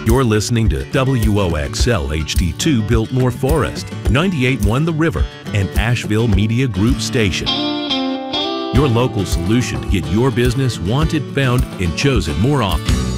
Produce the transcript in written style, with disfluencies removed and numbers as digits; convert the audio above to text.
You're listening to WOXL HD2 Biltmore Forest, 98.1 The River, and Asheville Media Group Station. Your local solution to get your business wanted, found, and chosen more often.